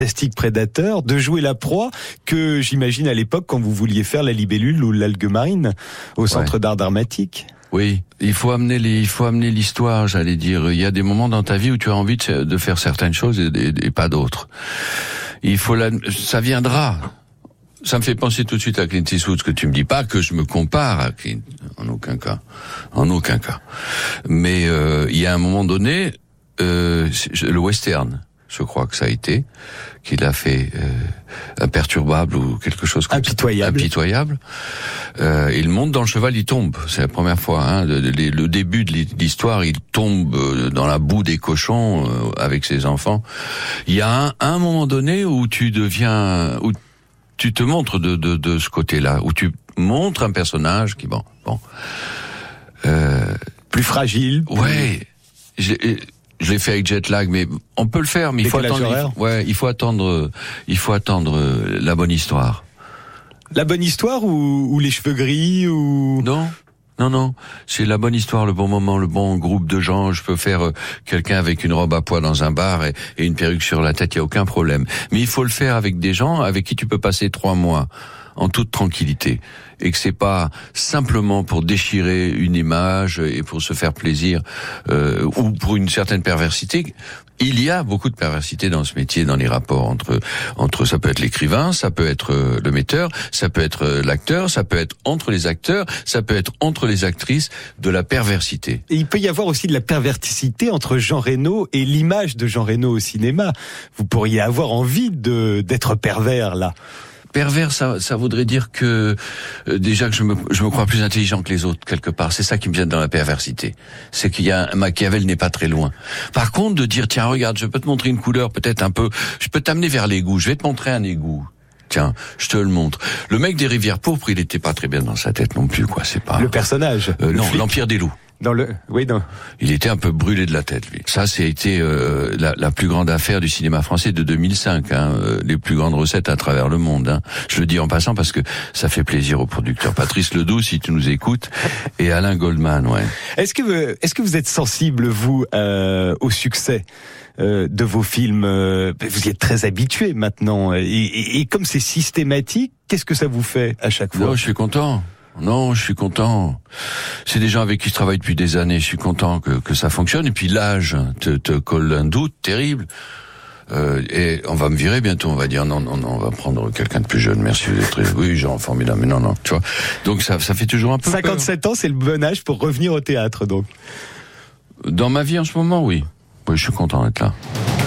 fantastique prédateur, de jouer la proie que j'imagine à l'époque quand vous vouliez faire la libellule ou l'algue marine au Centre d'art dramatique. Oui, il faut amener l'histoire, j'allais dire. Il y a des moments dans ta vie où tu as envie de faire certaines choses et pas d'autres. Ça viendra. Ça me fait penser tout de suite à Clint Eastwood, ce que tu me dis pas que je me compare à Clint, en aucun cas. Mais il y a un moment donné, le western, je crois que ça a été, qu'il a fait Imperturbable ou quelque chose comme Impitoyable. Il monte dans le cheval, il tombe. C'est la première fois. Hein, le début de l'histoire, il tombe dans la boue des cochons avec ses enfants. Il y a un moment donné où tu te montres de ce côté-là, où tu montres un personnage qui plus fragile. Ouais. Je l'ai fait avec Jetlag, mais on peut le faire, mais il faut attendre la bonne histoire. La bonne histoire ou les cheveux gris ou... Non. C'est la bonne histoire, le bon moment, le bon groupe de gens. Je peux faire quelqu'un avec une robe à pois dans un bar et une perruque sur la tête, il y a aucun problème. Mais il faut le faire avec des gens avec qui tu peux passer 3 mois en toute tranquillité. Et que c'est pas simplement pour déchirer une image et pour se faire plaisir ou pour une certaine perversité. Il y a beaucoup de perversité dans ce métier, dans les rapports entre ça peut être l'écrivain, ça peut être le metteur, ça peut être l'acteur, ça peut être entre les acteurs, ça peut être entre les actrices, de la perversité. Et il peut y avoir aussi de la perversité entre Jean Reno et l'image de Jean Reno au cinéma. Vous pourriez avoir envie d'être pervers là. Pervers, ça voudrait dire que déjà que je me crois plus intelligent que les autres quelque part. C'est ça qui me gêne dans la perversité. C'est qu'il y a un Machiavel n'est pas très loin. Par contre, de dire tiens regarde, je peux te montrer une couleur peut-être un peu, je peux t'amener vers l'égout. Je vais te montrer un égout. Tiens, je te le montre. Le mec des Rivières Pourpres, il était pas très bien dans sa tête non plus, quoi. C'est pas le personnage. Non, l'Empire des loups. Il était un peu brûlé de la tête, lui. Ça, c'était la plus grande affaire du cinéma français de 2005. Les plus grandes recettes à travers le monde. Hein. Je le dis en passant parce que ça fait plaisir aux producteurs. Patrice Ledoux, si tu nous écoutes, et Alain Goldman, ouais. Est-ce que vous êtes sensible, vous, au succès de vos films? Vous y êtes très habitué maintenant. Et comme c'est systématique, qu'est-ce que ça vous fait à chaque fois? Non, je suis content. C'est des gens avec qui je travaille depuis des années. Je suis content que ça fonctionne. Et puis l'âge te colle un doute terrible. Et on va me virer bientôt. On va dire non, on va prendre quelqu'un de plus jeune. Merci d'être. Oui, genre formidable. Mais non, tu vois. Donc ça fait toujours un peu. 57 ans, c'est le bon âge pour revenir au théâtre, donc. Dans ma vie en ce moment, oui. Oui, je suis content d'être là.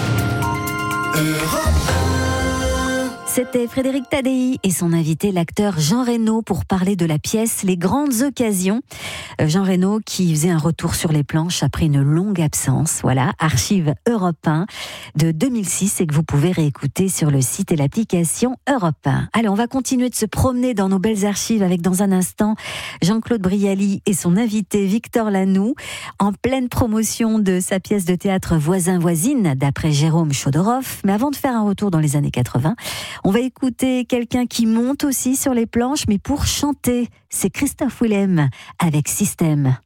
C'était Frédéric Tadei et son invité, l'acteur Jean Reno, pour parler de la pièce Les Grandes Occasions. Jean Reno qui faisait un retour sur les planches après une longue absence. Voilà, archive Europe 1 de 2006 et que vous pouvez réécouter sur le site et l'application Europe 1. Allez, on va continuer de se promener dans nos belles archives avec dans un instant Jean-Claude Brialy et son invité Victor Lanoux en pleine promotion de sa pièce de théâtre Voisin-Voisine d'après Jérôme Chodorov. Mais avant de faire un retour dans les années 80, on va écouter quelqu'un qui monte aussi sur les planches, mais pour chanter. C'est Christophe Willem avec Système.